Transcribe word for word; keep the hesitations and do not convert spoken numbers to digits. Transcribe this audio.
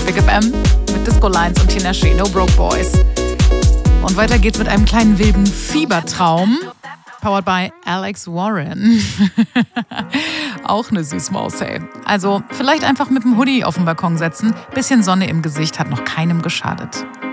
Big F M mit Disco Lines und Tinashe, No Broke Boys. Und weiter geht's mit einem kleinen wilden Fiebertraum. Powered by Alex Warren. Auch eine Süßmaus, hey. Also vielleicht einfach mit dem Hoodie auf den Balkon setzen. Bisschen Sonne im Gesicht hat noch keinem geschadet.